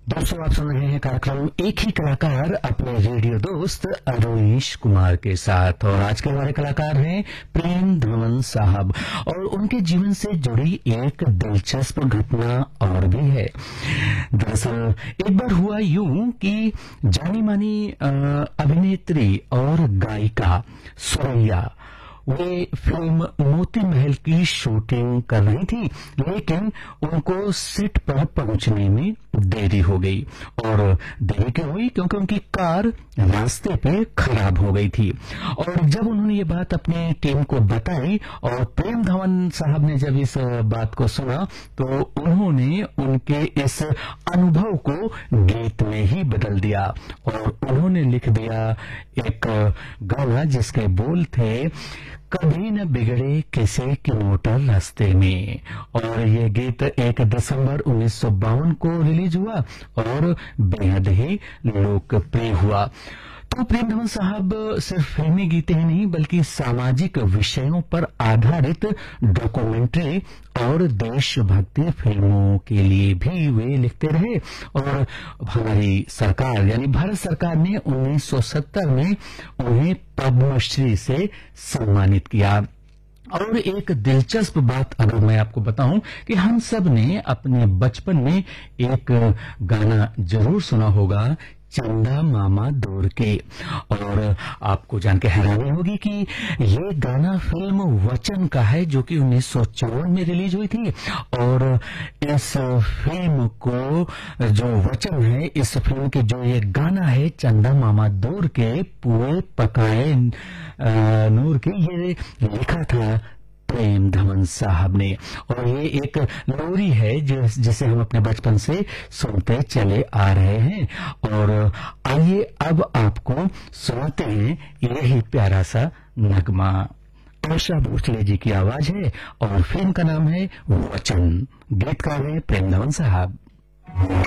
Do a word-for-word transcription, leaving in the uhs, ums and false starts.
दोस्तों, आप सुन रहे हैं कार्यक्रम एक ही कलाकार अपने रेडियो दोस्त अरुणेश कुमार के साथ। और आज के हमारे कलाकार हैं प्रेम धवन साहब, और उनके जीवन से जुड़ी एक दिलचस्प घटना और भी है। दरअसल एक बार हुआ यूं कि जानी मानी अभिनेत्री और गायिका सुरैया वे फिल्म मोती महल की शूटिंग कर रही थी, लेकिन उनको सेट पर पहुंचने में देरी हो गई। और देरी क्यों हुई? क्योंकि उनकी कार रास्ते पे खराब हो गई थी। और जब उन्होंने ये बात अपनी टीम को बताई और प्रेम धवन साहब ने जब इस बात को सुना, तो उन्होंने उनके इस अनुभव को गीत में ही बदल दिया और उन्होंने लिख दिया एक गाना जिसके बोल थे, कभी न बिगड़े किसी की मोटर रास्ते में। और ये गीत एक दिसंबर उन्नीस सौ बावन को रिलीज हुआ और बेहद ही लोकप्रिय हुआ। तो प्रेम धवन साहब सिर्फ फिल्मी गीतें ही नहीं बल्कि सामाजिक विषयों पर आधारित डॉक्यूमेंट्री और देशभक्ति फिल्मों के लिए भी वे लिखते रहे। और हमारी सरकार यानी भारत सरकार ने उन्नीस सौ सत्तर में उन्हें पद्मश्री से सम्मानित किया। और एक दिलचस्प बात अगर मैं आपको बताऊं कि हम सब ने अपने बचपन में एक गाना जरूर सुना होगा, चंदा मामा दूर के। और आपको जान के हैरानी होगी कि ये गाना फिल्म वचन का है, जो कि उन्नीस सौ चौवन में रिलीज हुई थी। और इस फिल्म को जो वचन है, इस फिल्म के जो ये गाना है, चंदा मामा दूर के पुए पकाए नूर के, ये लिखा था प्रेम धवन साहब ने। और ये एक लोरी है जिसे हम अपने बचपन से सुनते चले आ रहे हैं। और आइए अब आपको सुनाते हैं यही प्यारा सा नगमा। आशा भोसले जी की आवाज है और फिल्म का नाम है वचन। गीतकार है प्रेम धवन साहब।